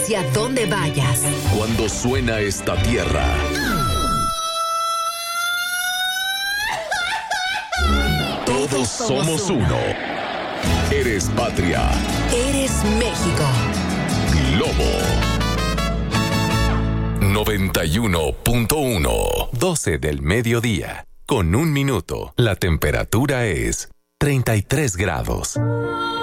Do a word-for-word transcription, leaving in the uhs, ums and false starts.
hacia donde vayas. Cuando suena esta tierra, todos somos uno. Eres patria. Eres México. Globo noventa y uno punto uno. doce del mediodía. Con un minuto. La temperatura es treinta y tres grados.